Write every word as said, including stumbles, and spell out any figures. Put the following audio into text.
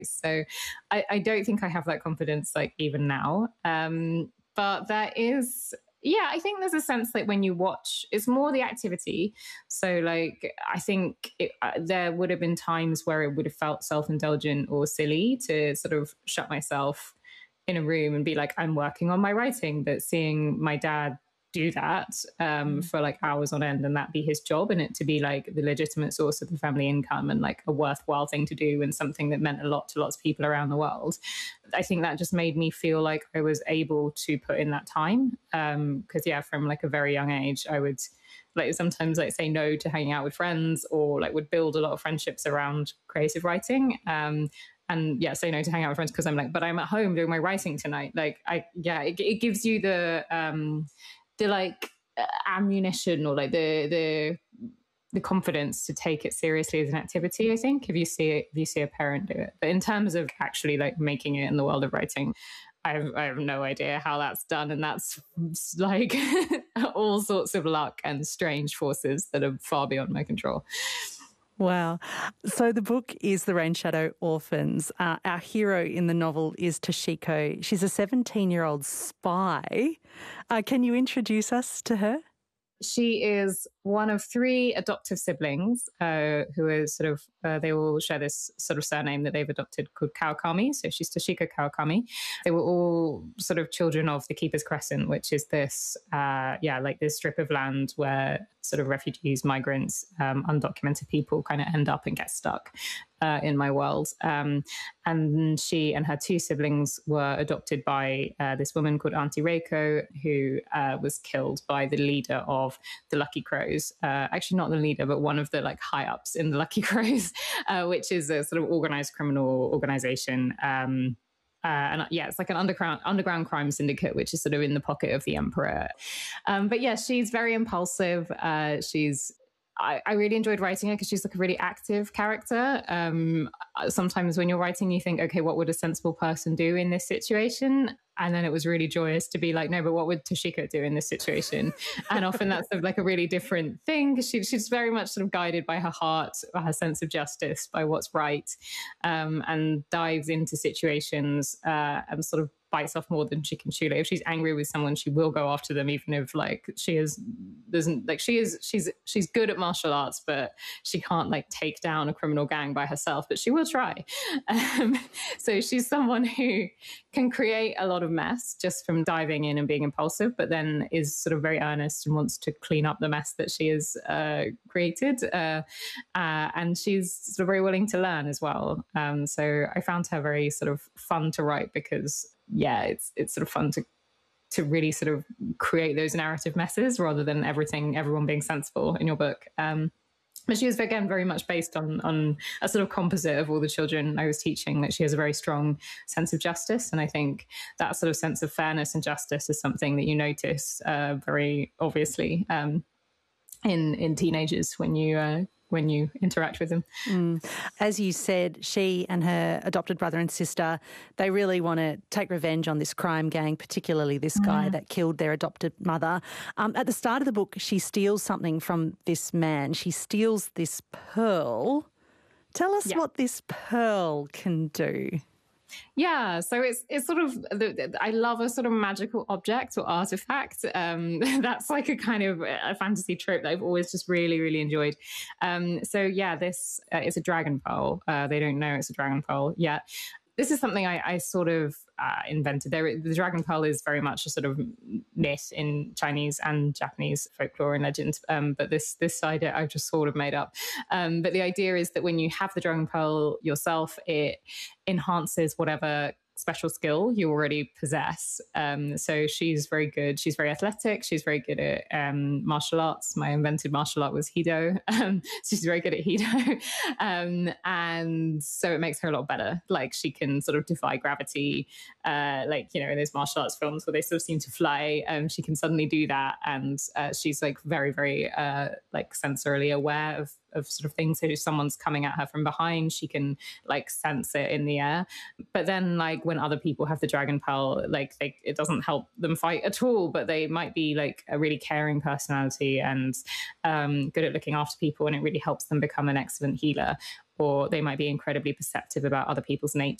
So I, I don't think I have that confidence, like even now. Um, but there is, yeah, I think there's a sense that when you watch, it's more the activity. So like, I think it, uh, there would have been times where it would have felt self-indulgent or silly to sort of shut myself in a room and be like, I'm working on my writing. But seeing my dad do that um, mm. for like hours on end, and that be his job, and it to be like the legitimate source of the family income and like a worthwhile thing to do and something that meant a lot to lots of people around the world. I think that just made me feel like I was able to put in that time. Um, cause yeah, from like a very young age, I would like sometimes like say no to hanging out with friends, or like would build a lot of friendships around creative writing. Um, And yeah, say no to hang out with friends because I'm like, but I'm at home doing my writing tonight. Like, I yeah, it, it gives you the um, the like uh, ammunition, or like the the the confidence to take it seriously as an activity. I think if you see it, if you see a parent do it, but in terms of actually like making it in the world of writing, I have, I have no idea how that's done, and that's like all sorts of luck and strange forces that are far beyond my control. Wow. So the book is The Rainshadow Orphans. Uh, our hero in the novel is Toshiko. She's a seventeen-year-old spy. Uh, can you introduce us to her? She is one of three adoptive siblings uh, who is sort of, uh, they all share this sort of surname that they've adopted called Kawakami. So she's Toshiko Kawakami. They were all sort of children of the Keeper's Crescent, which is this, uh, yeah, like this strip of land where sort of refugees, migrants, um, undocumented people kind of end up and get stuck uh, in my world. Um, and she and her two siblings were adopted by uh, this woman called Auntie Reiko, who uh, was killed by the leader of the Lucky Crows. Uh, actually, not the leader, but one of the like high ups in the Lucky Crows, uh, which is a sort of organized criminal organization. Um, Uh, and yeah, it's like an underground underground crime syndicate, which is sort of in the pocket of the emperor. Um, but yeah, she's very impulsive. Uh, she's I, I really enjoyed writing her because she's like a really active character. Um, sometimes when you're writing, you think, okay, what would a sensible person do in this situation? And then it was really joyous to be like, no, but what would Toshiko do in this situation? And often that's sort of like a really different thing, because she, she's very much sort of guided by her heart, by her sense of justice, by what's right, um, and dives into situations uh, and sort of bites off more than she can chew. Like if she's angry with someone, she will go after them, even if like she is doesn't like she is she's she's good at martial arts, but she can't like take down a criminal gang by herself, but she will try. Um, so she's someone who can create a lot of mess just from diving in and being impulsive, but then is sort of very earnest and wants to clean up the mess that she has uh, created. Uh, uh, and she's sort of very willing to learn as well. Um, so I found her very sort of fun to write because, yeah, it's it's sort of fun to to really sort of create those narrative messes rather than everything, everyone being sensible in your book. Um, But she was, again, very much based on on a sort of composite of all the children I was teaching, that she has a very strong sense of justice. And I think that sort of sense of fairness and justice is something that you notice uh, very obviously um, in in teenagers when you uh, when you interact with them. Mm. As you said, she and her adopted brother and sister, they really want to take revenge on this crime gang, particularly this guy mm. that killed their adopted mother. Um, at the start of the book, she steals something from this man. She steals this pearl. Tell us yeah. what this pearl can do. Yeah, so it's it's sort of, I love a sort of magical object or artifact. Um, that's like a kind of a fantasy trope that I've always just really, really enjoyed. Um, so yeah, this uh, is a dragon pearl. Uh, they don't know it's a dragon pearl yet. This is something I, I sort of uh, invented. There, the dragon pearl is very much a sort of myth in Chinese and Japanese folklore and legend. Um, but this this side I've just sort of made up. Um, but the idea is that when you have the dragon pearl yourself, it enhances whatever special skill you already possess. Um, so she's very good. She's very athletic. She's very good at um, martial arts. My invented martial art was Hido. Um, so she's very good at Hido. Um, and so it makes her a lot better. Like she can sort of defy gravity. Uh, like, you know, in those martial arts films where they sort of seem to fly, um, she can suddenly do that. And uh, she's like very, very uh, like sensorily aware of of sort of things. So if someone's coming at her from behind, she can like sense it in the air. But then like when other people have the dragon pearl, like they, it doesn't help them fight at all, but they might be like a really caring personality and um, good at looking after people, and it really helps them become an excellent healer. Or they might be incredibly perceptive about other people's nature